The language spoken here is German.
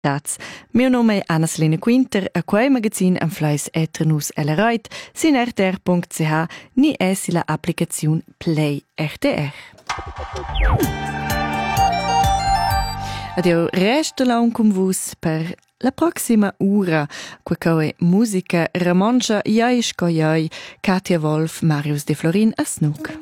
Mio nome è Anna Selena Quinter e quei magazin anfleis eternus ella reit sin rtr.ch ni es la applicazione Play RTR. Adio resto laun con vus per la prossima ora, quacoe musica romancia jaisch co jai, Katia Wolf, Marius de Florin a Snook.